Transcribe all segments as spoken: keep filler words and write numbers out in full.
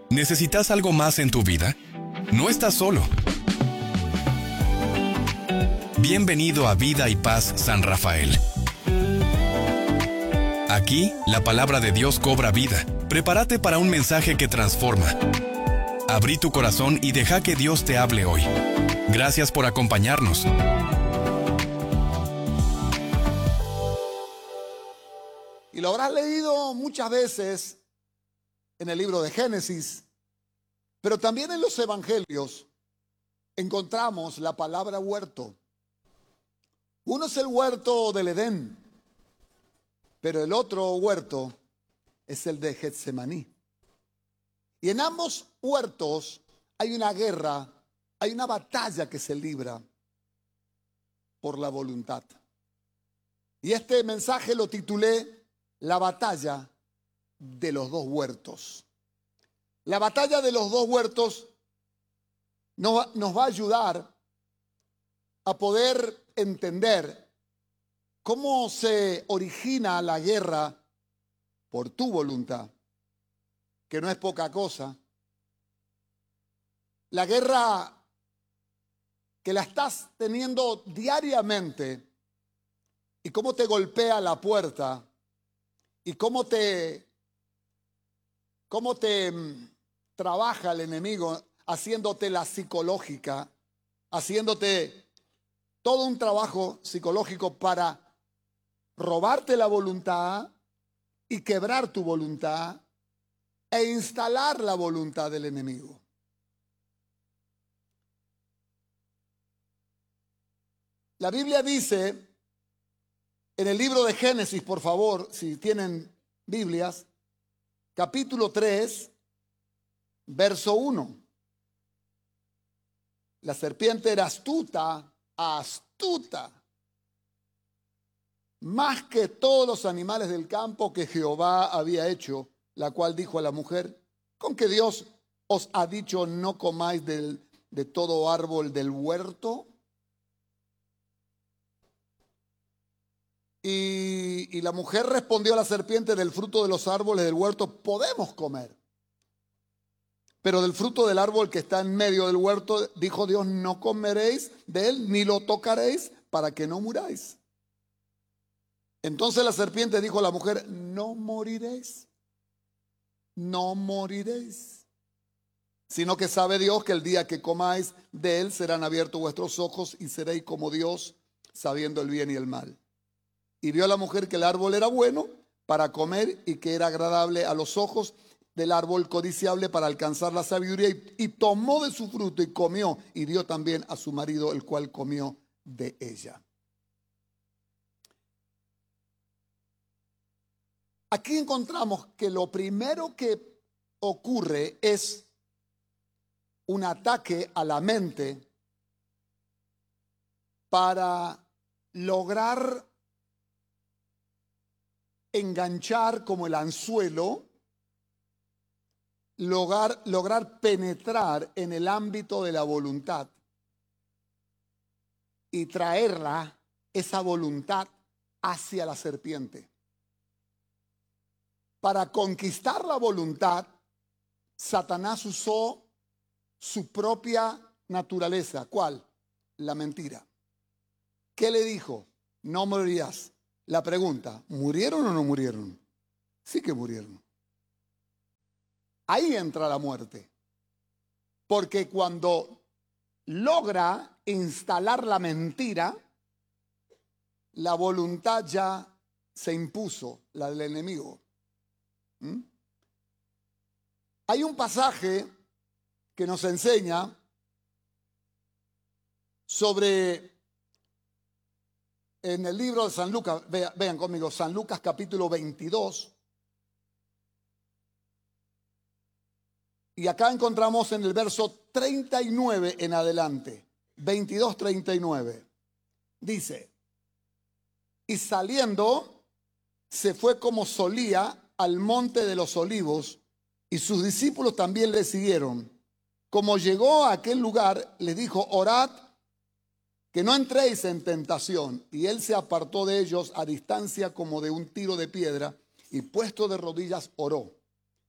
¿Necesitas algo más en tu vida? No estás solo. Bienvenido a Vida y Paz San Rafael. Aquí, la palabra de Dios cobra vida. Prepárate para un mensaje que transforma. Abrí tu corazón y deja que Dios te hable hoy. Gracias por acompañarnos. Y lo habrás leído muchas veces en el libro de Génesis, pero también en los evangelios encontramos la palabra huerto. Uno es el huerto del Edén, pero el otro huerto es el de Getsemaní. Y en ambos huertos hay una guerra, hay una batalla que se libra por la voluntad. Y este mensaje lo titulé La batalla de los dos huertos. La batalla de los dos huertos nos, nos va a ayudar a poder entender cómo se origina la guerra por tu voluntad, que no es poca cosa. La guerra que la estás teniendo diariamente y cómo te golpea la puerta y cómo te, cómo te mm, trabaja el enemigo haciéndote la psicológica, haciéndote todo un trabajo psicológico para robarte la voluntad y quebrar tu voluntad e instalar la voluntad del enemigo. La Biblia dice en el libro de Génesis, por favor, si tienen Biblias, capítulo tres, verso uno. La serpiente era astuta, astuta, más que todos los animales del campo que Jehová había hecho, la cual dijo a la mujer: ¿con que Dios os ha dicho no comáis del, de todo árbol del huerto? Y, y la mujer respondió a la serpiente: del fruto de los árboles del huerto podemos comer, pero del fruto del árbol que está en medio del huerto, dijo Dios, no comeréis de él, ni lo tocaréis, para que no muráis. Entonces la serpiente dijo a la mujer: no moriréis, no moriréis, sino que sabe Dios que el día que comáis de él serán abiertos vuestros ojos y seréis como Dios, sabiendo el bien y el mal. Y vio la mujer que el árbol era bueno para comer y que era agradable a los ojos, del árbol codiciable para alcanzar la sabiduría, y, y tomó de su fruto y comió, y dio también a su marido, el cual comió de ella. Aquí encontramos que lo primero que ocurre es un ataque a la mente para lograr enganchar como el anzuelo, lograr, lograr penetrar en el ámbito de la voluntad y traerla, esa voluntad, hacia la serpiente. Para conquistar la voluntad, Satanás usó su propia naturaleza. ¿Cuál? La mentira. ¿Qué le dijo? No morirás. La pregunta, ¿murieron o no murieron? Sí que murieron. Ahí entra la muerte. Porque cuando logra instalar la mentira, la voluntad ya se impuso, la del enemigo. ¿Mm? Hay un pasaje que nos enseña sobre, en el libro de San Lucas, vean, vean conmigo, San Lucas capítulo veintidós. Y acá encontramos en el verso treinta y nueve en adelante, veintidós, treinta y nueve. Dice: y saliendo, se fue como solía al monte de los olivos, y sus discípulos también le siguieron. Como llegó a aquel lugar, le dijo: orad, que no entréis en tentación. Y él se apartó de ellos a distancia como de un tiro de piedra, y puesto de rodillas oró: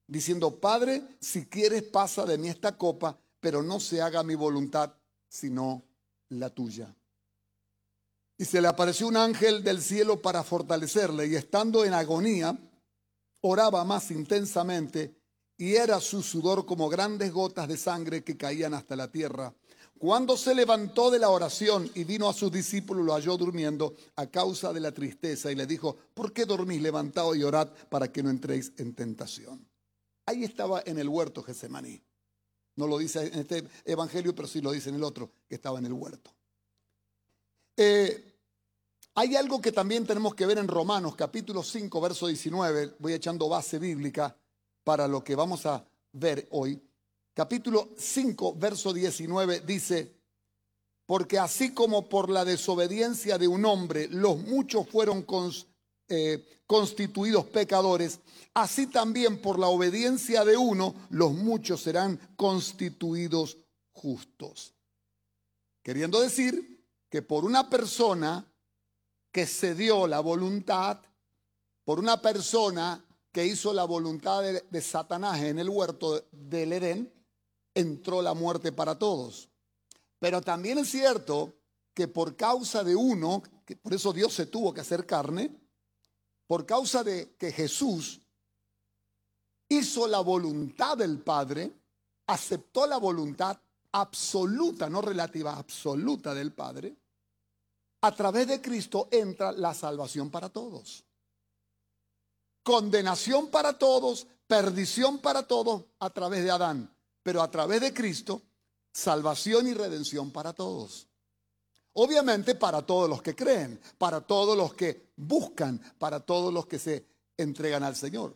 diciendo: Padre, si quieres pasa de mí esta copa, pero no se haga mi voluntad sino la tuya. Y se le apareció un ángel del cielo para fortalecerle, y estando en agonía, oraba más intensamente, y era su sudor como grandes gotas de sangre que caían hasta la tierra. Cuando se levantó de la oración y vino a sus discípulos, lo halló durmiendo a causa de la tristeza, y le dijo: ¿por qué dormís? Levantaos y orad para que no entréis en tentación. Ahí estaba en el huerto Getsemaní. No lo dice en este evangelio, pero sí lo dice en el otro, que estaba en el huerto. Eh, hay algo que también tenemos que ver en Romanos, capítulo cinco, verso diecinueve. Voy echando base bíblica para lo que vamos a ver hoy. Capítulo cinco, verso diecinueve dice: porque así como por la desobediencia de un hombre los muchos fueron cons, eh, constituidos pecadores, así también por la obediencia de uno los muchos serán constituidos justos. Queriendo decir que por una persona que cedió la voluntad, por una persona que hizo la voluntad de, de Satanás en el huerto del Edén, entró la muerte para todos. Pero también es cierto que por causa de uno, que por eso Dios se tuvo que hacer carne, por causa de que Jesús hizo la voluntad del Padre, aceptó la voluntad absoluta, no relativa, absoluta del Padre, a través de Cristo entra la salvación para todos. Condenación para todos, perdición para todos a través de Adán, pero a través de Cristo, salvación y redención para todos. Obviamente para todos los que creen, para todos los que buscan, para todos los que se entregan al Señor.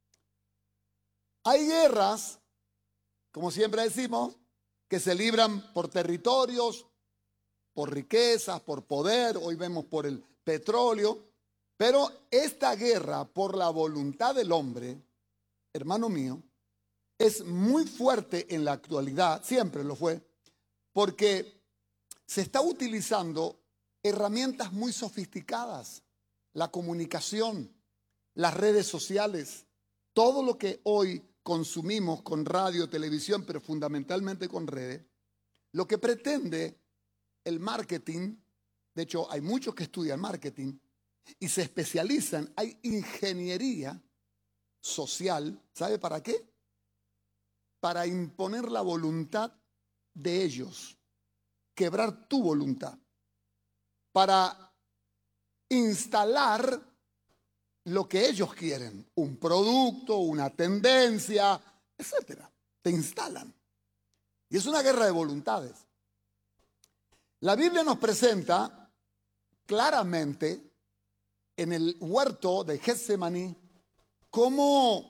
Hay guerras, como siempre decimos, que se libran por territorios, por riquezas, por poder. Hoy vemos por el petróleo. Pero esta guerra por la voluntad del hombre, hermano mío, es muy fuerte en la actualidad, siempre lo fue, porque se está utilizando herramientas muy sofisticadas, la comunicación, las redes sociales, todo lo que hoy consumimos con radio, televisión, pero fundamentalmente con redes, lo que pretende el marketing. De hecho, hay muchos que estudian marketing y se especializan, hay ingeniería social, ¿sabe para qué? Para imponer la voluntad de ellos, quebrar tu voluntad, para instalar lo que ellos quieren, un producto, una tendencia, etcétera. Te instalan. Y es una guerra de voluntades. La Biblia nos presenta claramente en el huerto de Getsemaní cómo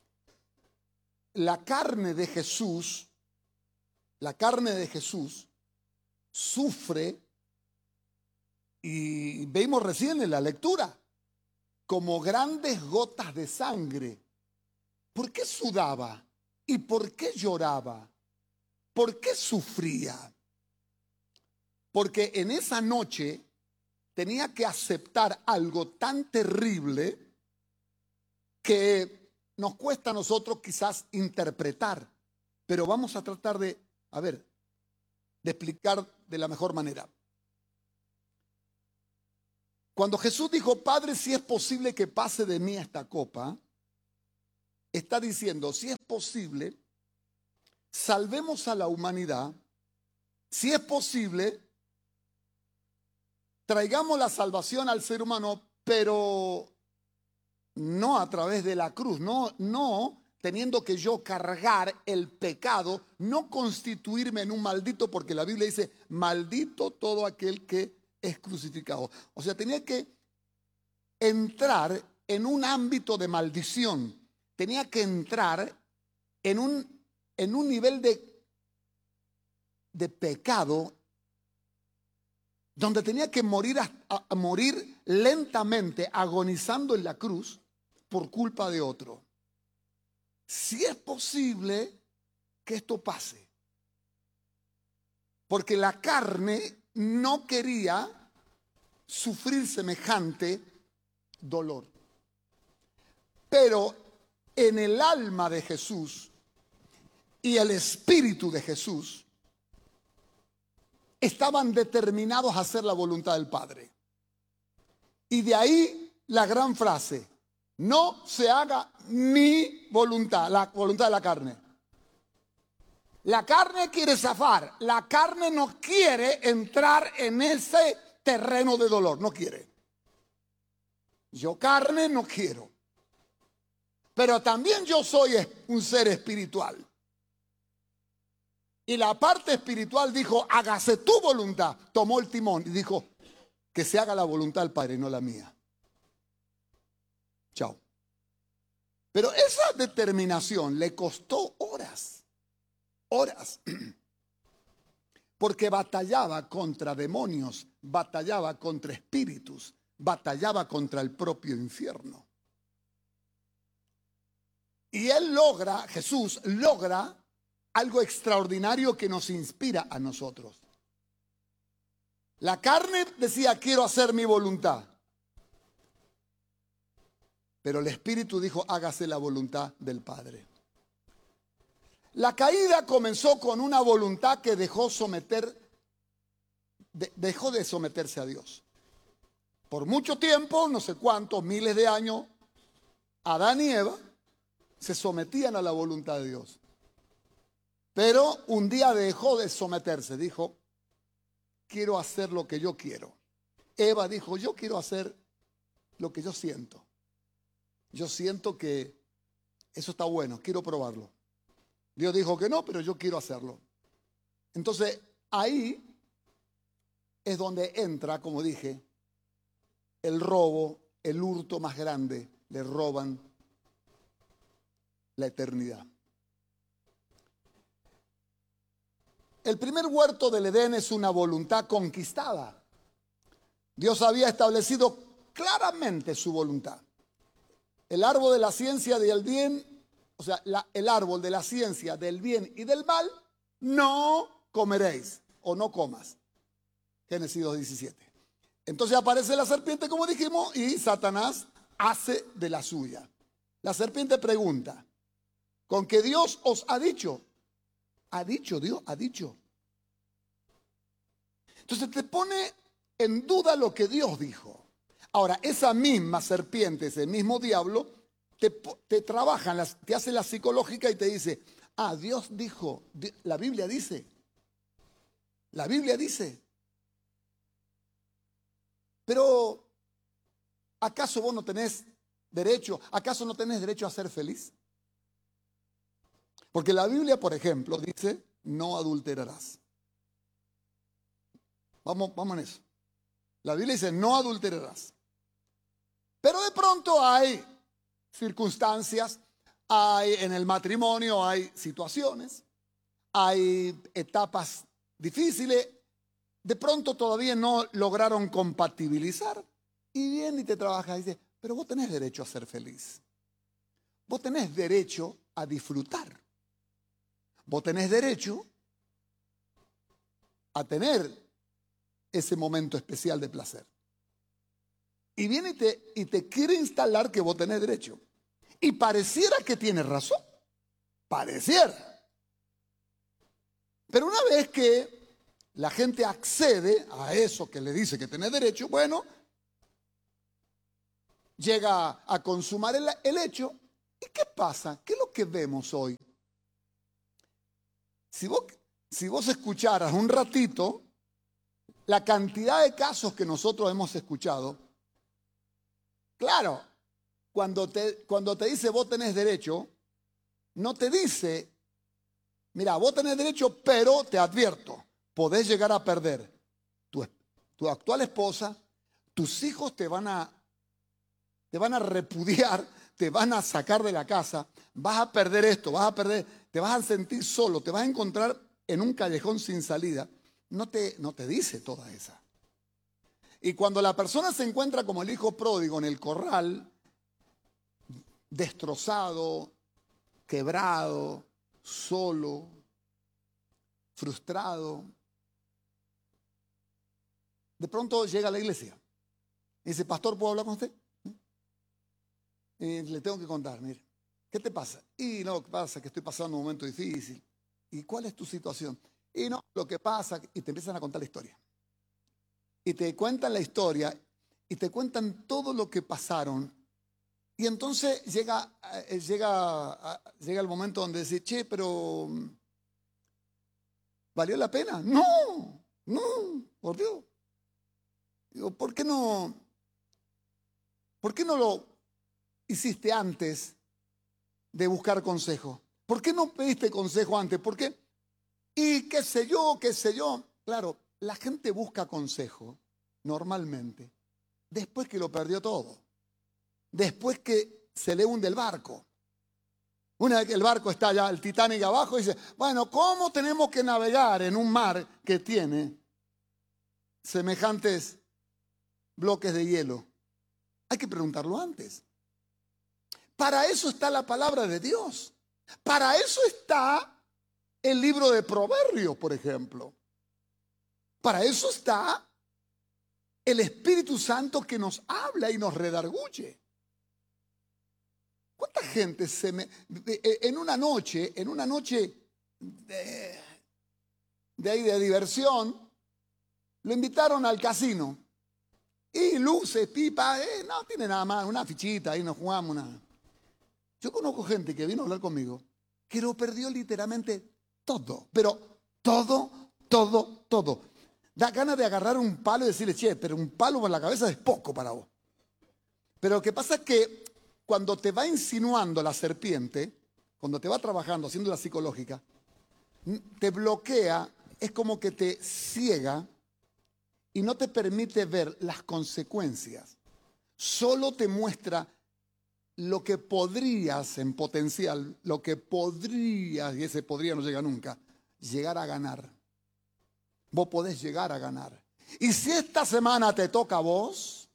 la carne de Jesús, la carne de Jesús sufre, y vimos recién en la lectura, como grandes gotas de sangre. ¿Por qué sudaba? ¿Y por qué lloraba? ¿Por qué sufría? Porque en esa noche tenía que aceptar algo tan terrible que nos cuesta a nosotros quizás interpretar, pero vamos a tratar de, a ver, de explicar de la mejor manera. Cuando Jesús dijo: Padre, si es posible que pase de mí esta copa, está diciendo: si es posible, salvemos a la humanidad. Si es posible, traigamos la salvación al ser humano, pero no a través de la cruz, no, no teniendo que yo cargar el pecado, no constituirme en un maldito, porque la Biblia dice: maldito todo aquel que es crucificado. O sea, tenía que entrar en un ámbito de maldición, tenía que entrar en un, en un nivel de, de pecado, donde tenía que morir, a, a morir lentamente, agonizando en la cruz por culpa de otro. Si es posible que esto pase, porque la carne no quería sufrir semejante dolor. Pero en el alma de Jesús y el espíritu de Jesús estaban determinados a hacer la voluntad del Padre. Y de ahí la gran frase: no se haga mi voluntad, la voluntad de la carne. La carne quiere zafar, la carne no quiere entrar en ese terreno de dolor, no quiere. Yo carne no quiero, pero también yo soy un ser espiritual. Y la parte espiritual dijo: hágase tu voluntad. Tomó el timón y dijo: que se haga la voluntad del Padre y no la mía. Chao. Pero esa determinación le costó horas, horas, porque batallaba contra demonios, batallaba contra espíritus, batallaba contra el propio infierno. Y él logra, Jesús logra algo extraordinario que nos inspira a nosotros. La carne decía: quiero hacer mi voluntad. Pero el Espíritu dijo: hágase la voluntad del Padre. La caída comenzó con una voluntad que dejó someter, de, dejó de someterse a Dios. Por mucho tiempo, no sé cuántos, miles de años, Adán y Eva se sometían a la voluntad de Dios. Pero un día dejó de someterse, dijo: quiero hacer lo que yo quiero. Eva dijo: yo quiero hacer lo que yo siento. Yo siento que eso está bueno, quiero probarlo. Dios dijo que no, pero yo quiero hacerlo. Entonces ahí es donde entra, como dije, el robo, el hurto más grande. Le roban la eternidad. El primer huerto del Edén es una voluntad conquistada. Dios había establecido claramente su voluntad. El árbol de la ciencia del bien, o sea, la, el árbol de la ciencia del bien y del mal, no comeréis o no comas. Génesis dos diecisiete. Entonces aparece la serpiente, como dijimos, y Satanás hace de la suya. La serpiente pregunta: ¿con qué Dios os ha dicho? Ha dicho, Dios ha dicho. Entonces te pone en duda lo que Dios dijo. Ahora, esa misma serpiente, ese mismo diablo, te, te trabaja, te hace la psicológica y te dice: ah, Dios dijo, la Biblia dice, la Biblia dice. Pero, ¿acaso vos no tenés derecho, acaso no tenés derecho a ser feliz? Porque la Biblia, por ejemplo, dice: no adulterarás. Vamos, vamos en eso. La Biblia dice: no adulterarás. Pero de pronto hay circunstancias, hay en el matrimonio, hay situaciones, hay etapas difíciles. De pronto todavía no lograron compatibilizar. Y viene y te trabaja y dice: pero vos tenés derecho a ser feliz. Vos tenés derecho a disfrutar. Vos tenés derecho a tener ese momento especial de placer. Y viene y te, y te quiere instalar que vos tenés derecho. Y pareciera que tiene razón. Pareciera. Pero una vez que la gente accede a eso que le dice que tenés derecho, bueno, llega a consumar el, el hecho. ¿Y qué pasa? ¿Qué es lo que vemos hoy? Si vos, si vos escucharas un ratito la cantidad de casos que nosotros hemos escuchado, claro, cuando te, cuando te dice vos tenés derecho, no te dice: mira, vos tenés derecho, pero te advierto, podés llegar a perder tu, tu actual esposa, tus hijos te van a, te van a repudiar, te van a sacar de la casa, vas a perder esto, vas a perder, te vas a sentir solo, te vas a encontrar en un callejón sin salida. No te, no te dice toda esa. Y cuando la persona se encuentra como el hijo pródigo en el corral, destrozado, quebrado, solo, frustrado, de pronto llega a la iglesia y dice: pastor, ¿puedo hablar con usted? Y le tengo que contar, mire, ¿Qué te pasa? Y no, lo que pasa es que estoy pasando un momento difícil. ¿Y cuál es tu situación? Y no, lo que pasa, y te empiezan a contar la historia. Y te cuentan la historia y te cuentan todo lo que pasaron. Y entonces llega, eh, llega, llega el momento donde decís, che, pero ¿valió la pena? No, no, por Dios. Digo, ¿por qué no, por qué no lo hiciste antes de buscar consejo? ¿Por qué no pediste consejo antes? ¿Por qué? Y qué sé yo, qué sé yo. Claro, la gente busca consejo normalmente después que lo perdió todo. Después que se le hunde el barco. Una vez que el barco está allá, el Titanic abajo, dice, bueno, ¿cómo tenemos que navegar en un mar que tiene semejantes bloques de hielo? Hay que preguntarlo antes. Para eso está la palabra de Dios. Para eso está el libro de Proverbios, por ejemplo. Para eso está el Espíritu Santo que nos habla y nos redarguye. ¿Cuánta gente se me, en una noche, en una noche de, de ahí de diversión, lo invitaron al casino? Y luces, pipa, eh, no tiene nada más, una fichita, ahí nos jugamos una. Yo conozco gente que vino a hablar conmigo que lo perdió literalmente todo, pero todo, todo, todo. Da ganas de agarrar un palo y decirle, che, pero un palo por la cabeza es poco para vos. Pero lo que pasa es que cuando te va insinuando la serpiente, cuando te va trabajando, haciendo la psicológica, te bloquea, es como que te ciega y no te permite ver las consecuencias. Solo te muestra lo que podrías en potencial, lo que podrías, y ese podría no llega nunca, llegar a ganar. Vos podés llegar a ganar. Y si esta semana te toca a vos,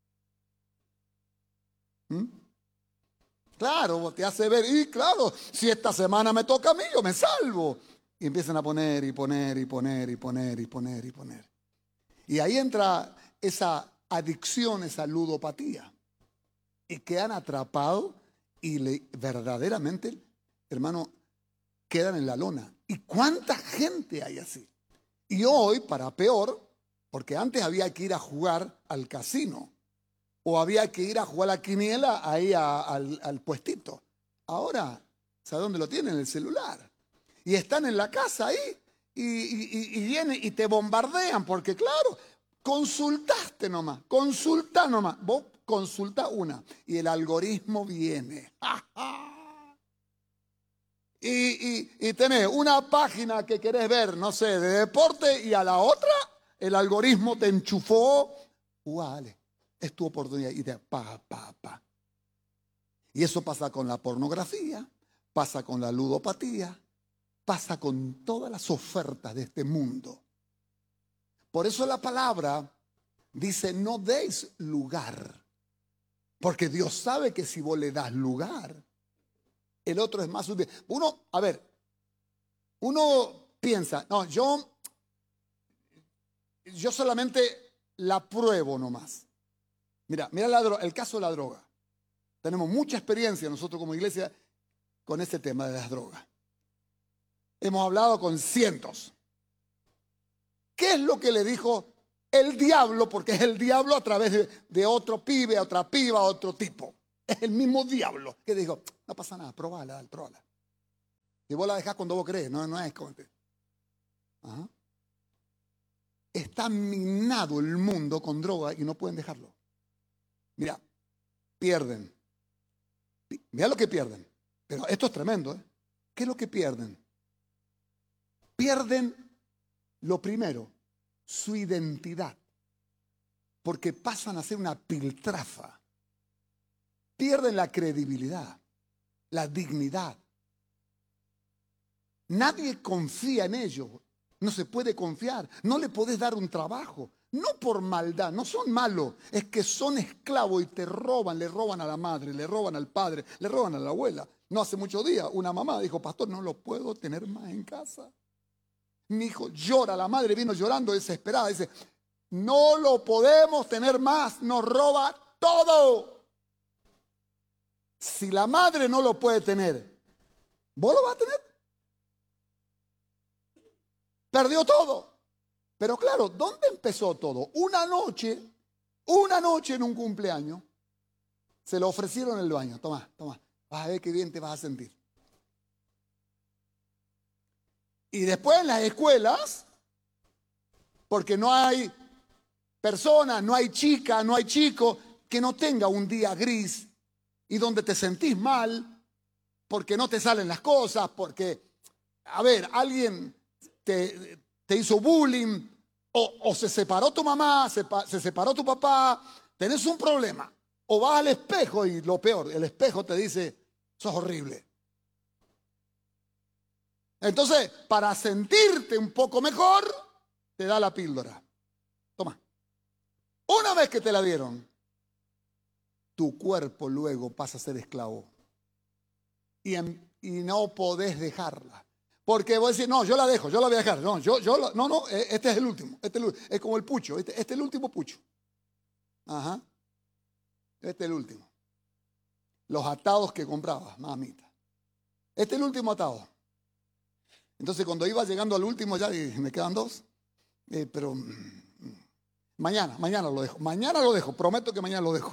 ¿m? Claro, te hace ver, y claro, si esta semana me toca a mí, yo me salvo. Y empiezan a poner y poner y poner y poner y poner y poner. Y ahí entra esa adicción, esa ludopatía. Y quedan atrapados y le, verdaderamente, hermano, quedan en la lona. ¿Y cuánta gente hay así? Y hoy, para peor, porque antes había que ir a jugar al casino o había que ir a jugar a la quiniela ahí a, al, al puestito. Ahora, ¿sabe dónde lo tienen? En el celular. Y están en la casa ahí y, y, y vienen y te bombardean porque, claro, consultaste nomás, consulta nomás. Vos consulta una y el algoritmo viene. y, y, y tenés una página que querés ver, no sé, de deporte y a la otra el algoritmo te enchufó. Vale, es tu oportunidad y te pa, pa, pa. Y eso pasa con la pornografía, pasa con la ludopatía, pasa con todas las ofertas de este mundo. Por eso la palabra dice, no deis lugar. Porque Dios sabe que si vos le das lugar, el otro es más útil. Uno, a ver, uno piensa, no, yo, yo solamente la pruebo nomás. Mira, mira la, el caso de la droga. Tenemos mucha experiencia nosotros como iglesia con este tema de las drogas. Hemos hablado con cientos. ¿Qué es lo que le dijo el diablo? Porque es el diablo a través de, de otro pibe, otra piba, otro tipo. Es el mismo diablo que dijo, no pasa nada, probala, probala. Y vos la dejás cuando vos crees, no, no es como te... Ajá. Está minado el mundo con droga y no pueden dejarlo. Mira, pierden. Mira lo que pierden. Pero esto es tremendo, ¿eh? ¿Qué es lo que pierden? Pierden lo primero, su identidad. Porque pasan a ser una piltrafa. Pierden la credibilidad, la dignidad. Nadie confía en ellos. No se puede confiar. No le podés dar un trabajo. No por maldad, no son malos. Es que son esclavos y te roban. Le roban a la madre, le roban al padre, le roban a la abuela. No hace muchos días una mamá dijo, pastor, no lo puedo tener más en casa. Mi hijo llora, la madre vino llorando desesperada. Dice, no lo podemos tener más, nos roba todo. Si la madre no lo puede tener, ¿vos lo vas a tener? Perdió todo. Pero claro, ¿dónde empezó todo? Una noche, una noche en un cumpleaños, se lo ofrecieron en el baño. Toma, toma, vas a ver qué bien te vas a sentir. Y después en las escuelas, porque no hay persona, no hay chica, no hay chico que no tenga un día gris y donde te sentís mal porque no te salen las cosas, porque, a ver, alguien te, te hizo bullying o, o se separó tu mamá, se, se separó tu papá, tenés un problema. O vas al espejo y lo peor, el espejo te dice, sos horrible. Entonces, para sentirte un poco mejor, te da la píldora. Toma. Una vez que te la dieron, tu cuerpo luego pasa a ser esclavo. Y, en, y no podés dejarla. Porque vos decís, no, yo la dejo, yo la voy a dejar. No, yo, yo la, no, no, este es el último. Este es, el, es como el pucho, este, este es el último pucho. Ajá. Este es el último. Los atados que comprabas, mamita. Este es el último atado. Entonces cuando iba llegando al último ya, y me quedan dos, eh, pero mm, mañana, mañana lo dejo. Mañana lo dejo, prometo que mañana lo dejo.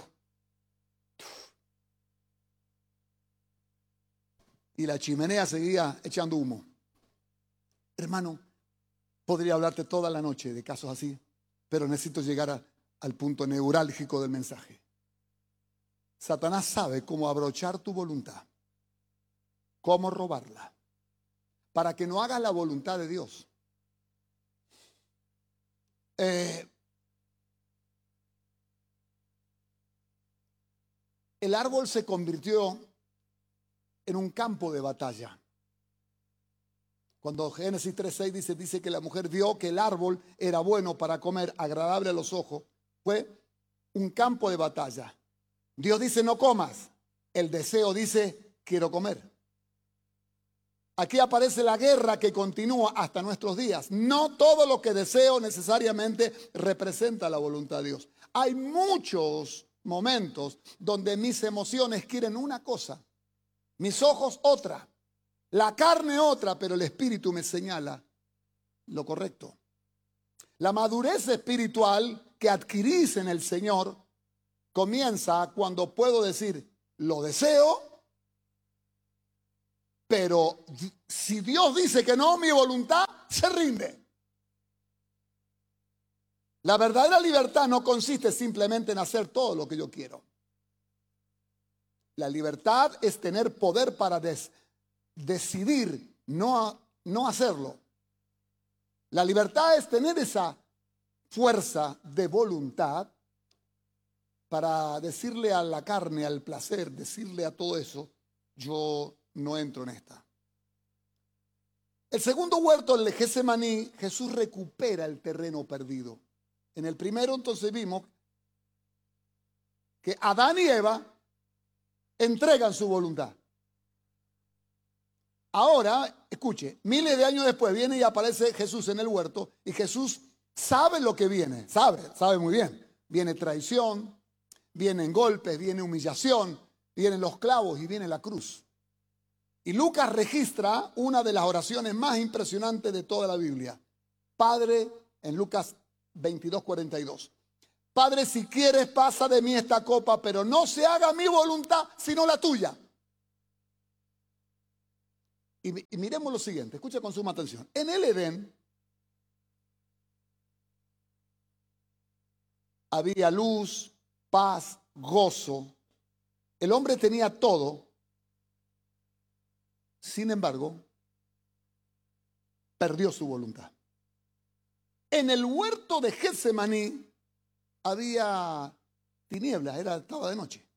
Y la chimenea seguía echando humo. Hermano, podría hablarte toda la noche de casos así, pero necesito llegar a, al punto neurálgico del mensaje. Satanás sabe cómo abrochar tu voluntad, cómo robarla, para que no hagas la voluntad de Dios. Eh, el árbol se convirtió en un campo de batalla. Cuando Génesis tres seis dice, dice que la mujer vio que el árbol era bueno para comer, agradable a los ojos, fue un campo de batalla. Dios dice no comas, el deseo dice quiero comer. Aquí aparece la guerra que continúa hasta nuestros días. No todo lo que deseo necesariamente representa la voluntad de Dios. Hay muchos momentos donde mis emociones quieren una cosa, mis ojos otra, la carne otra, pero el espíritu me señala lo correcto. La madurez espiritual que adquirís en el Señor comienza cuando puedo decir, lo deseo, pero si Dios dice que no, mi voluntad se rinde. La verdadera libertad no consiste simplemente en hacer todo lo que yo quiero. La libertad es tener poder para des, decidir no, no hacerlo. La libertad es tener esa fuerza de voluntad para decirle a la carne, al placer, decirle a todo eso, yo no entro en esta. El segundo huerto, el de Getsemaní, Jesús recupera el terreno perdido. En el primero entonces vimos que Adán y Eva entregan su voluntad. Ahora, escuche, miles de años después viene y aparece Jesús en el huerto y Jesús sabe lo que viene, sabe, sabe muy bien. Viene traición, vienen golpes, viene humillación, vienen los clavos y viene la cruz. Y Lucas registra una de las oraciones más impresionantes de toda la Biblia. Padre, en Lucas veintidós, cuarenta y dos. Padre, si quieres, pasa de mí esta copa, pero no se haga mi voluntad, sino la tuya. Y, y miremos lo siguiente, escucha con suma atención. En el Edén había luz, paz, gozo. El hombre tenía todo. Sin embargo, perdió su voluntad. En el huerto de Getsemaní había tinieblas, era, estaba de noche.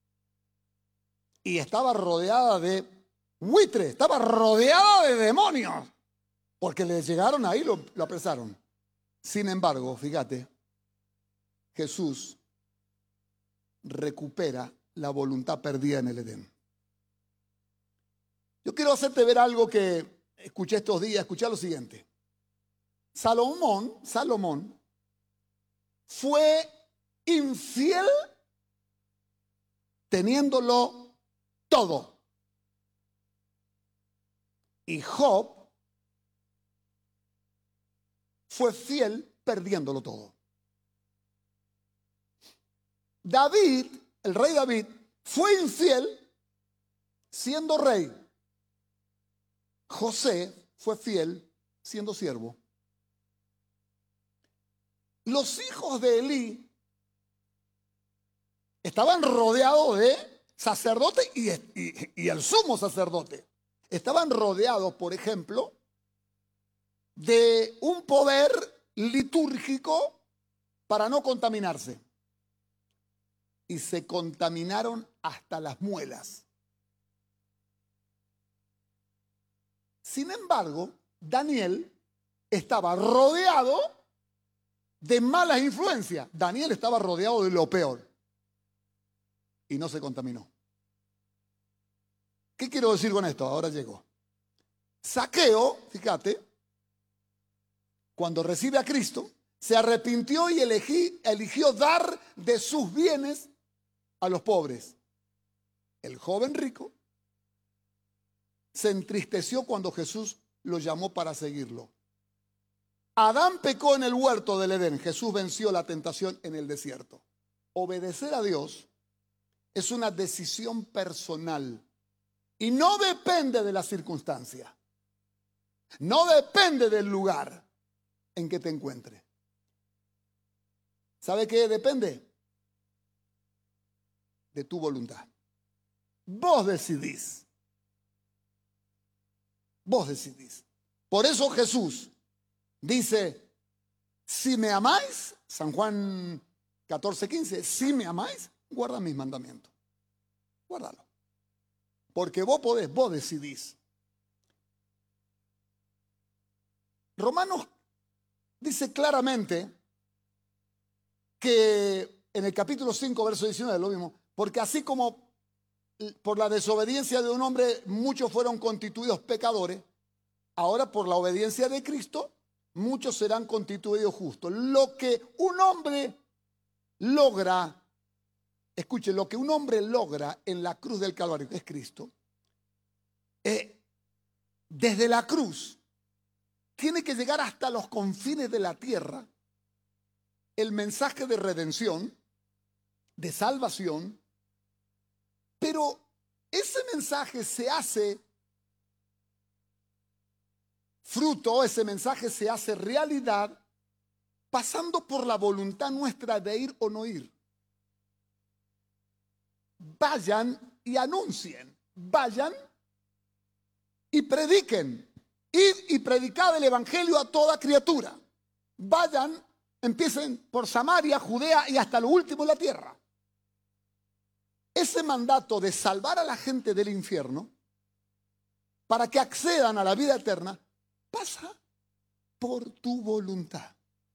Y estaba rodeada de buitres, estaba rodeada de demonios. Porque le llegaron ahí y lo, lo apresaron. Sin embargo, fíjate, Jesús recupera la voluntad perdida en el Edén. Yo quiero hacerte ver algo que escuché estos días, escuché lo siguiente. Salomón, Salomón fue infiel teniéndolo todo. Y Job fue fiel perdiéndolo todo. David, el rey David, fue infiel siendo rey. José fue fiel siendo siervo. Los hijos de Elí estaban rodeados de sacerdotes y, y, y el sumo sacerdote. Estaban rodeados, por ejemplo, de un poder litúrgico para no contaminarse. Y se contaminaron hasta las muelas. Sin embargo, Daniel estaba rodeado de malas influencias. Daniel estaba rodeado de lo peor. Y no se contaminó. ¿Qué quiero decir con esto? Ahora llegó. Zaqueo, fíjate, cuando recibe a Cristo, se arrepintió y elegí, eligió dar de sus bienes a los pobres. El joven rico se entristeció cuando Jesús lo llamó para seguirlo. Adán pecó en el huerto del Edén. Jesús venció la tentación en el desierto. Obedecer a Dios es una decisión personal y no depende de la circunstancia. No depende del lugar en que te encuentres. ¿Sabe qué depende? De tu voluntad. Vos decidís. Vos decidís. Por eso Jesús dice, si me amáis, San Juan catorce, quince, si me amáis, guarda mis mandamientos. Guárdalo. Porque vos podés, vos decidís. Romanos dice claramente que en el capítulo cinco, verso diecinueve, lo mismo, porque así como por la desobediencia de un hombre muchos fueron constituidos pecadores, ahora por la obediencia de Cristo muchos serán constituidos justos. Lo que un hombre logra, escuche, lo que un hombre logra en la cruz del Calvario, que es Cristo, eh, desde la cruz tiene que llegar hasta los confines de la tierra el mensaje de redención, de salvación, pero ese mensaje se hace fruto, ese mensaje se hace realidad pasando por la voluntad nuestra de ir o no ir. Vayan y anuncien, vayan y prediquen. Id y predicad el evangelio a toda criatura. Vayan, empiecen por Samaria, Judea y hasta lo último de la tierra. Ese mandato de salvar a la gente del infierno para que accedan a la vida eterna pasa por tu voluntad.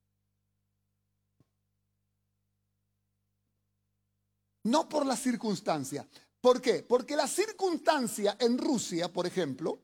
No por la circunstancia. ¿Por qué? Porque la circunstancia en Rusia, por ejemplo,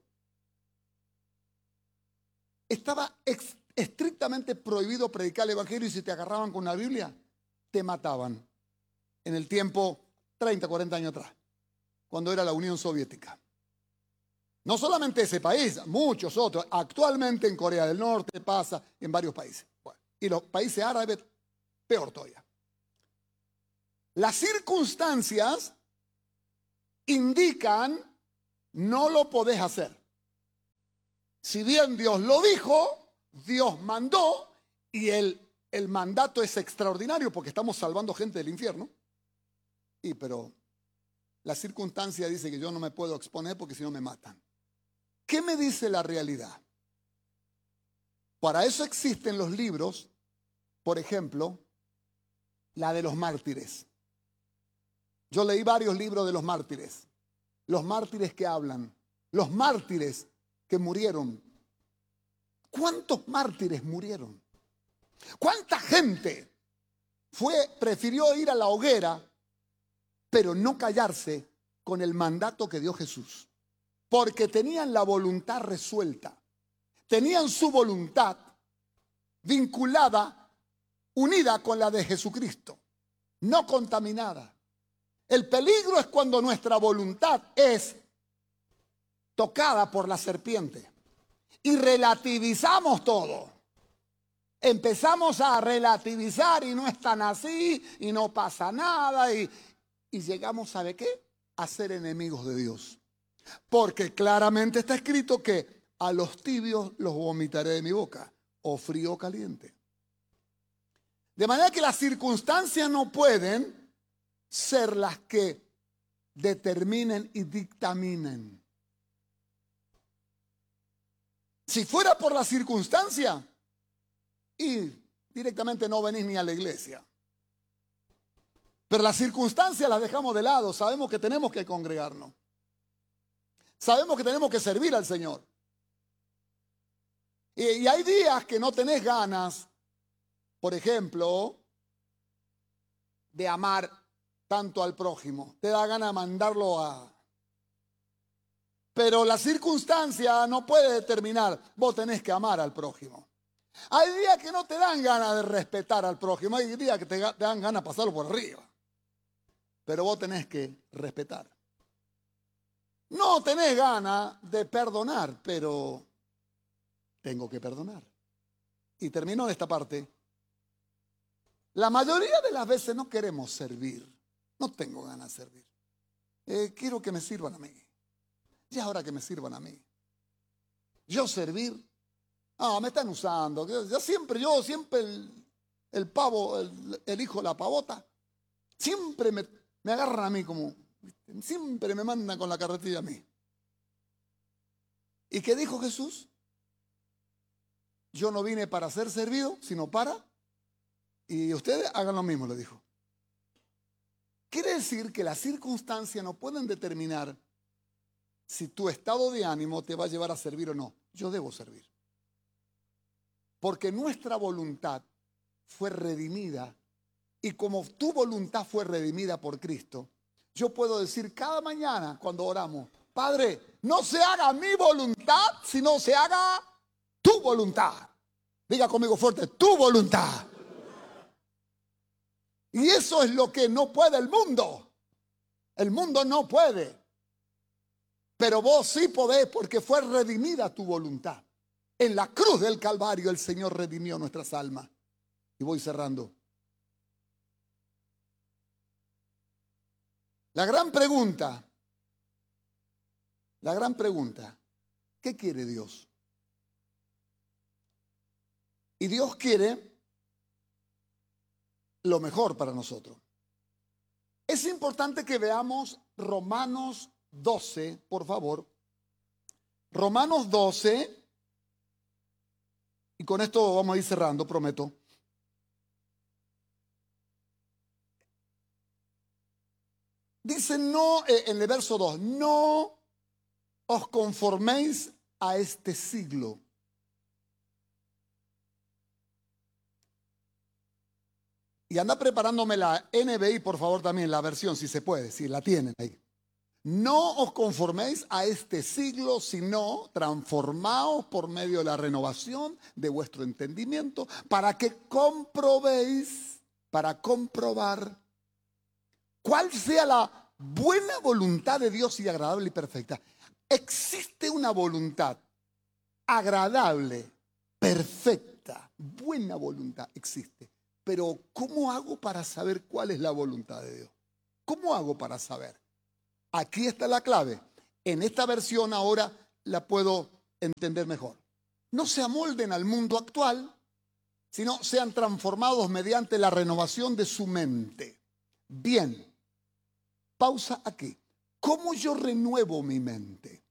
estaba estrictamente prohibido predicar el evangelio y si te agarraban con la Biblia, te mataban. En el tiempo, treinta, cuarenta años atrás, cuando era la Unión Soviética. No solamente ese país, muchos otros. Actualmente en Corea del Norte pasa, en varios países. Bueno, y los países árabes, peor todavía. Las circunstancias indican no lo podés hacer. Si bien Dios lo dijo, Dios mandó, y el, el mandato es extraordinario porque estamos salvando gente del infierno. Y pero la circunstancia dice que yo no me puedo exponer porque si no me matan. ¿Qué me dice la realidad? Para eso existen los libros, por ejemplo, la de los mártires. Yo leí varios libros de los mártires. Los mártires que hablan, los mártires que murieron. ¿Cuántos mártires murieron? ¿Cuánta gente fue, prefirió ir a la hoguera, pero no callarse con el mandato que dio Jesús? Porque tenían la voluntad resuelta. Tenían su voluntad vinculada, unida con la de Jesucristo, no contaminada. El peligro es cuando nuestra voluntad es tocada por la serpiente y relativizamos todo. Empezamos a relativizar y no es tan así y no pasa nada y, y llegamos, ¿sabe qué? A ser enemigos de Dios. Porque claramente está escrito que a los tibios los vomitaré de mi boca, o frío o caliente. De manera que las circunstancias no pueden ser las que determinen y dictaminen. Si fuera por la circunstancia, y directamente no venís ni a la iglesia. Pero las circunstancias las dejamos de lado. Sabemos que tenemos que congregarnos. Sabemos que tenemos que servir al Señor. Y, y hay días que no tenés ganas, por ejemplo, de amar tanto al prójimo. Te da ganas de mandarlo a... Pero la circunstancia no puede determinar. Vos tenés que amar al prójimo. Hay días que no te dan ganas de respetar al prójimo. Hay días que te, te dan ganas de pasarlo por arriba. Pero vos tenés que respetar. No tenés ganas de perdonar, pero tengo que perdonar. Y termino esta parte. La mayoría de las veces no queremos servir. No tengo ganas de servir. Eh, quiero que me sirvan a mí. Ya es hora que me sirvan a mí. Yo servir. Ah, me están usando. Yo siempre, yo siempre el, el pavo, el, el hijo de la pavota, siempre me, me agarran a mí como, siempre me mandan con la carretilla a mí. ¿Y qué dijo Jesús? Yo no vine para ser servido, sino para, y ustedes hagan lo mismo, le dijo. Quiere decir que las circunstancias no pueden determinar si tu estado de ánimo te va a llevar a servir o no. Yo debo servir. Porque nuestra voluntad fue redimida y como tu voluntad fue redimida por Cristo, yo puedo decir cada mañana cuando oramos, Padre, no se haga mi voluntad, sino se haga tu voluntad. Diga conmigo fuerte, tu voluntad. Y eso es lo que no puede el mundo. El mundo no puede. Pero vos sí podés porque fue redimida tu voluntad. En la cruz del Calvario el Señor redimió nuestras almas. Y voy cerrando. La gran pregunta, la gran pregunta, ¿qué quiere Dios? Y Dios quiere lo mejor para nosotros. Es importante que veamos Romanos doce, por favor. Romanos doce. Y con esto vamos a ir cerrando, prometo. Dice no, eh, en el verso dos, no os conforméis a este siglo. Y anda preparándome la N B I, por favor, también, la versión, si se puede, si la tienen ahí. No os conforméis a este siglo, sino transformaos por medio de la renovación de vuestro entendimiento, para que comprobéis, para comprobar cuál sea la buena voluntad de Dios y agradable y perfecta. Existe una voluntad agradable, perfecta, buena voluntad, existe. Pero ¿cómo hago para saber cuál es la voluntad de Dios? ¿Cómo hago para saber? Aquí está la clave. En esta versión ahora la puedo entender mejor. No se amolden al mundo actual, sino sean transformados mediante la renovación de su mente. Bien, pausa aquí. ¿Cómo yo renuevo mi mente?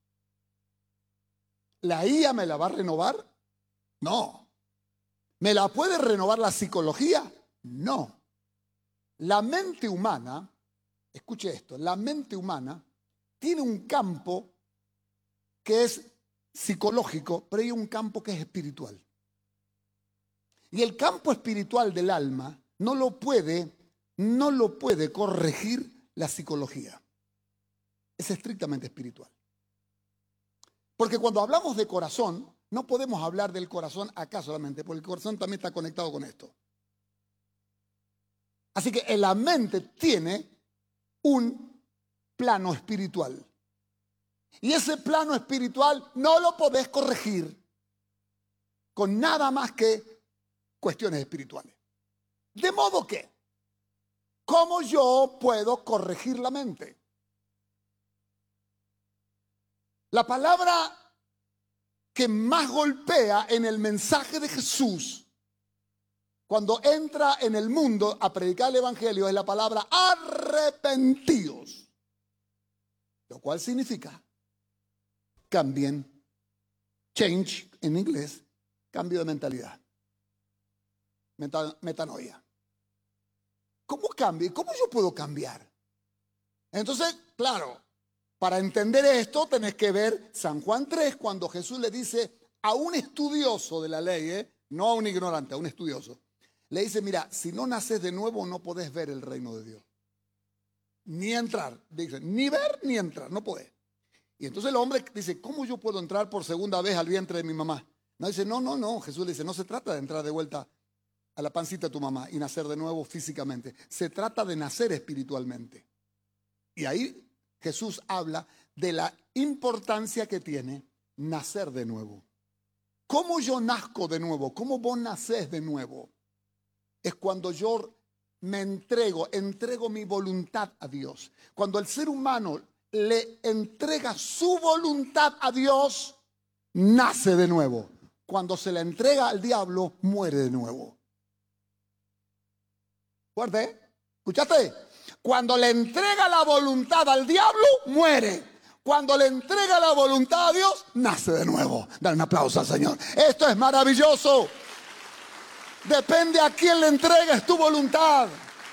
¿La I A me la va a renovar? No. ¿Me la puede renovar la psicología? No. La mente humana, escuche esto, la mente humana tiene un campo que es psicológico, pero hay un campo que es espiritual. Y el campo espiritual del alma no lo puede, no lo puede corregir la psicología. Es estrictamente espiritual. Porque cuando hablamos de corazón, no podemos hablar del corazón acá solamente, porque el corazón también está conectado con esto. Así que la mente tiene un plano espiritual. Y ese plano espiritual no lo podés corregir con nada más que cuestiones espirituales. De modo que, ¿cómo yo puedo corregir la mente? La palabra que más golpea en el mensaje de Jesús cuando entra en el mundo a predicar el evangelio es la palabra arrepentidos, lo cual significa cambien, change en inglés, cambio de mentalidad, Meta, metanoia. ¿Cómo cambio? ¿Cómo yo puedo cambiar? Entonces, claro, para entender esto tenés que ver San Juan tres, cuando Jesús le dice a un estudioso de la ley, ¿eh? No a un ignorante, a un estudioso. Le dice, mira, si no naces de nuevo no podés ver el reino de Dios. Ni entrar, dice, ni ver ni entrar, no podés. Y entonces el hombre dice, ¿cómo yo puedo entrar por segunda vez al vientre de mi mamá? No, dice, no, no, no. Jesús le dice, no se trata de entrar de vuelta a la pancita de tu mamá y nacer de nuevo físicamente. Se trata de nacer espiritualmente. Y ahí Jesús habla de la importancia que tiene nacer de nuevo. ¿Cómo yo nazco de nuevo? ¿Cómo vos nacés de nuevo? Es cuando yo me entrego, entrego mi voluntad a Dios. Cuando el ser humano le entrega su voluntad a Dios, nace de nuevo. Cuando se la entrega al diablo, muere de nuevo. Fuerte, ¿escuchaste? Cuando le entrega la voluntad al diablo, muere. Cuando le entrega la voluntad a Dios, nace de nuevo. Dale un aplauso al Señor. Esto es maravilloso. Depende a quién le entregues tu voluntad.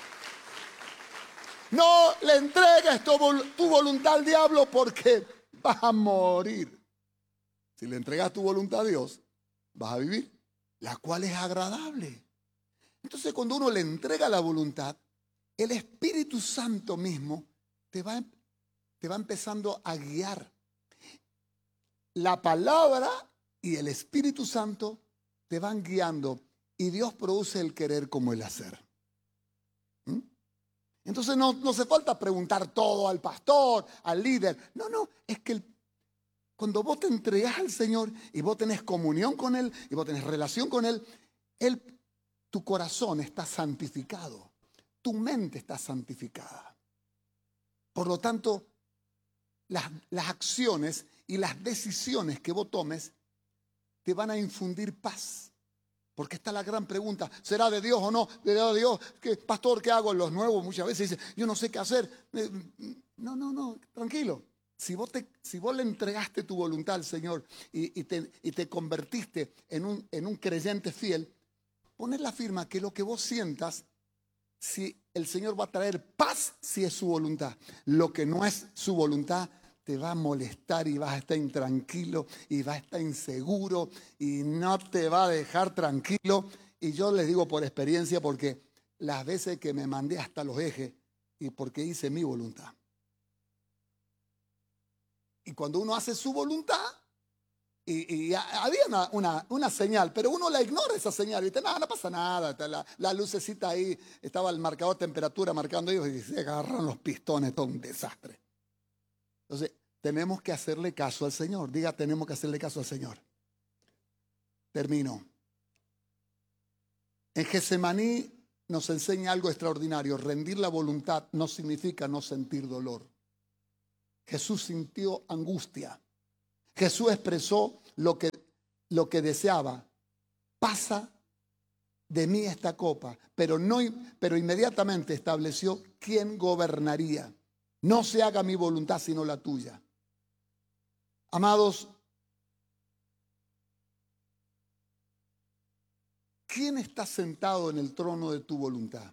No le entregues tu, tu voluntad al diablo porque vas a morir. Si le entregas tu voluntad a Dios, vas a vivir, la cual es agradable. Entonces, cuando uno le entrega la voluntad, el Espíritu Santo mismo te va, te va empezando a guiar. La palabra y el Espíritu Santo te van guiando y Dios produce el querer como el hacer. ¿Mm? Entonces no, no hace falta preguntar todo al pastor, al líder. No, no, es que el, cuando vos te entregás al Señor y vos tenés comunión con Él y vos tenés relación con Él, Él, tu corazón está santificado, tu mente está santificada. Por lo tanto, las, las acciones y las decisiones que vos tomes te van a infundir paz. Porque está la gran pregunta, ¿será de Dios o no? ¿De Dios? ¿Qué, pastor, qué hago? Los nuevos muchas veces dicen, yo no sé qué hacer. No, no, no, tranquilo. Si vos, te, si vos le entregaste tu voluntad al Señor y, y, te, y te convertiste en un, en un creyente fiel, poned la firma que lo que vos sientas, si el Señor va a traer paz, si es su voluntad. Lo que no es su voluntad, te va a molestar y vas a estar intranquilo y vas a estar inseguro y no te va a dejar tranquilo. Y yo les digo por experiencia, porque las veces que me mandé hasta los ejes y porque hice mi voluntad. Y cuando uno hace su voluntad, y, y había una, una, una señal, pero uno la ignora esa señal. Y dice, no, no pasa nada. La, la lucecita ahí, estaba el marcador de temperatura marcando ellos y se agarraron los pistones, todo un desastre. Entonces, tenemos que hacerle caso al Señor. Diga, tenemos que hacerle caso al Señor. Termino. En Getsemaní nos enseña algo extraordinario. Rendir la voluntad no significa no sentir dolor. Jesús sintió angustia. Jesús expresó lo que, lo que deseaba. Pasa de mí esta copa, pero, no, pero inmediatamente estableció quién gobernaría. No se haga mi voluntad sino la tuya. Amados, ¿quién está sentado en el trono de tu voluntad?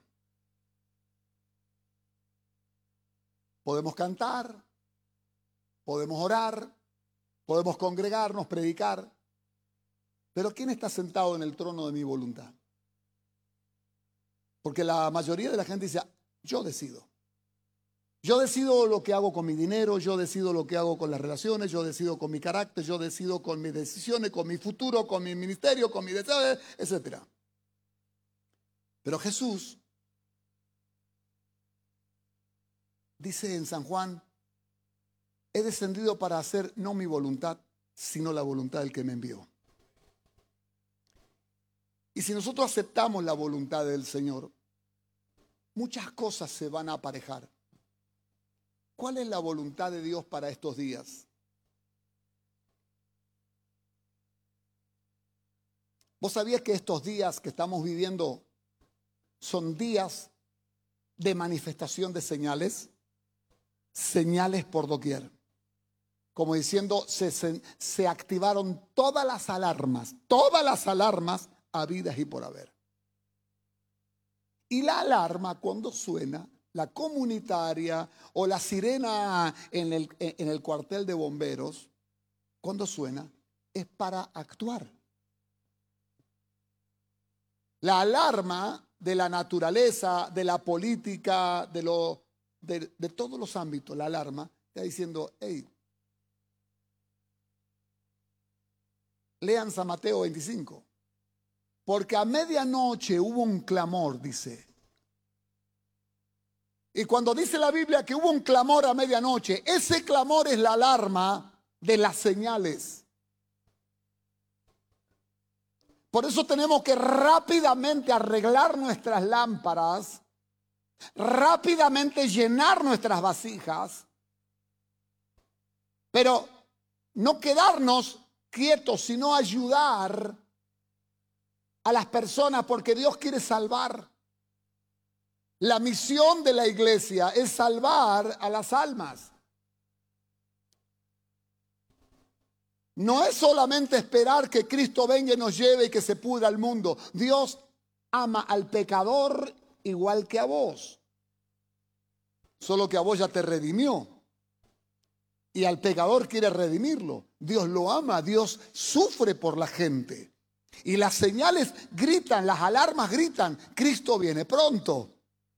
Podemos cantar, podemos orar, podemos congregarnos, predicar, pero ¿quién está sentado en el trono de mi voluntad? Porque la mayoría de la gente dice, yo decido. Yo decido lo que hago con mi dinero, yo decido lo que hago con las relaciones, yo decido con mi carácter, yo decido con mis decisiones, con mi futuro, con mi ministerio, con mi deseo, etcétera. Pero Jesús dice en San Juan, he descendido para hacer no mi voluntad, sino la voluntad del que me envió. Y si nosotros aceptamos la voluntad del Señor, muchas cosas se van a aparejar. ¿Cuál es la voluntad de Dios para estos días? ¿Vos sabías que estos días que estamos viviendo son días de manifestación de señales? Señales por doquier. Como diciendo, se, se, se activaron todas las alarmas, todas las alarmas habidas y por haber. Y la alarma cuando suena, la comunitaria o la sirena en el, en el cuartel de bomberos, cuando suena, es para actuar. La alarma de la naturaleza, de la política, de, lo, de, de todos los ámbitos, la alarma está diciendo, hey, lean San Mateo veinticinco. Porque a medianoche hubo un clamor, dice. Y cuando dice la Biblia que hubo un clamor a medianoche, ese clamor es la alarma de las señales. Por eso tenemos que rápidamente arreglar nuestras lámparas, rápidamente llenar nuestras vasijas, pero no quedarnos quietos, sino ayudar a las personas, porque Dios quiere salvar. La misión de la iglesia es salvar a las almas. No es solamente esperar que Cristo venga y nos lleve y que se pudra el mundo. Dios ama al pecador igual que a vos. Solo que a vos ya te redimió. Y al pecador quiere redimirlo. Dios lo ama, Dios sufre por la gente. Y las señales gritan, las alarmas gritan, Cristo viene pronto.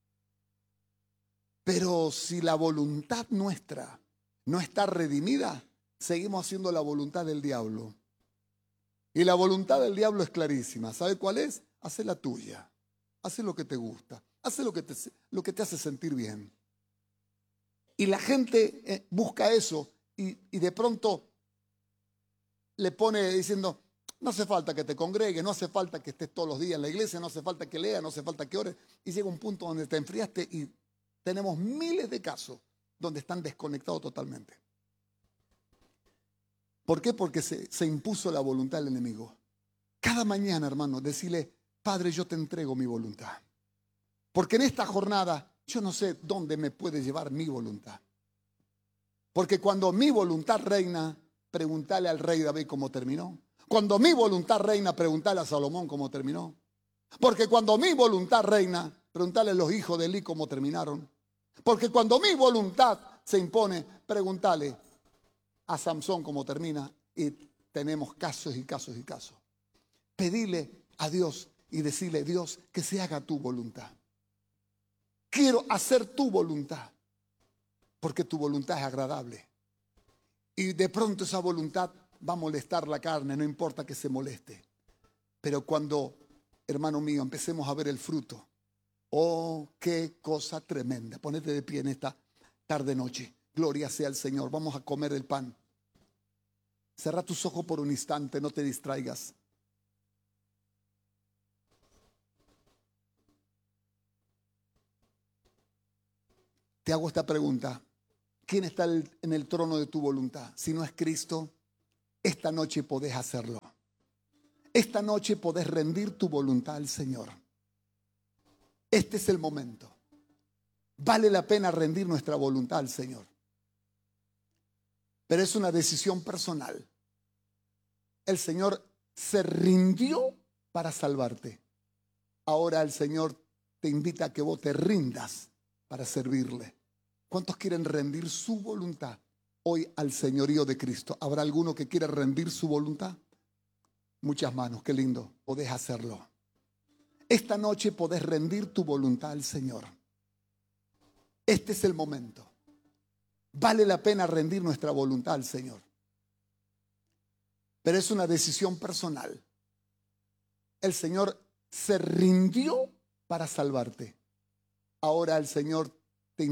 Pero si la voluntad nuestra no está redimida, seguimos haciendo la voluntad del diablo. Y la voluntad del diablo es clarísima. ¿Sabe cuál es? Hace la tuya. Hace lo que te gusta. Hace lo que te, lo que te hace sentir bien. Y la gente eh, busca eso y, y de pronto le pone diciendo, no hace falta que te congregues, no hace falta que estés todos los días en la iglesia, no hace falta que leas, no hace falta que ores. Y llega un punto donde te enfriaste y tenemos miles de casos donde están desconectados totalmente. ¿Por qué? Porque se, se impuso la voluntad del enemigo. Cada mañana, hermano, decirle, Padre, yo te entrego mi voluntad. Porque en esta jornada yo no sé dónde me puede llevar mi voluntad. Porque cuando mi voluntad reina, pregúntale al rey David cómo terminó. Cuando mi voluntad reina, pregúntale a Salomón cómo terminó. Porque cuando mi voluntad reina, pregúntale a los hijos de Elí cómo terminaron. Porque cuando mi voluntad se impone, pregúntale a Samson cómo termina. Y tenemos casos y casos y casos. Pedirle a Dios y decirle, Dios, que se haga tu voluntad. Quiero hacer tu voluntad, porque tu voluntad es agradable. Y de pronto esa voluntad va a molestar la carne, no importa que se moleste. Pero cuando, hermano mío, empecemos a ver el fruto, oh, qué cosa tremenda. Ponete de pie en esta tarde-noche. Gloria sea al Señor. Vamos a comer el pan. Cerra tus ojos por un instante, no te distraigas. Te hago esta pregunta. ¿Quién está en el trono de tu voluntad? Si no es Cristo, esta noche podés hacerlo. Esta noche podés rendir tu voluntad al Señor. Este es el momento. Vale la pena rendir nuestra voluntad al Señor. Pero es una decisión personal. El Señor se rindió para salvarte. Ahora el Señor te invita a que vos te rindas para servirle. ¿Cuántos quieren rendir su voluntad hoy al señorío de Cristo? ¿Habrá alguno que quiera rendir su voluntad? Muchas manos, qué lindo, podés hacerlo. Esta noche podés rendir tu voluntad al Señor. Este es el momento. Vale la pena rendir nuestra voluntad al Señor. Pero es una decisión personal. El Señor se rindió para salvarte. Ahora el Señor